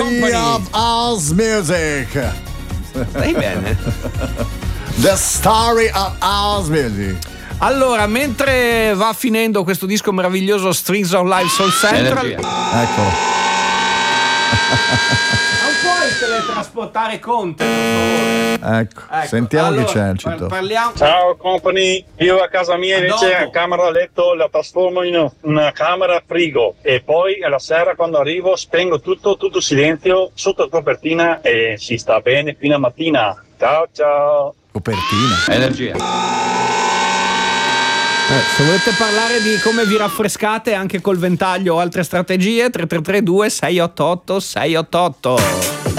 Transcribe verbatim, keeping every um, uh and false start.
of house music. Stai bene? The story of house music. Allora, mentre va finendo questo disco meraviglioso Strings on Live Soul Central, Ecco. non puoi teletrasportare Conte, per favore. Ecco, Ecco, sentiamo allora, chi c'è al par- cito. parliamo. Ciao company, io a casa mia invece dopo. la camera da letto la trasformo in una camera frigo e poi alla sera quando arrivo spengo tutto, tutto silenzio sotto copertina e si sta bene fino a mattina. Ciao ciao. Copertina. Energia. Eh, se volete parlare di come vi raffrescate anche col ventaglio o altre strategie, tre tre tre due sei otto otto sei otto otto.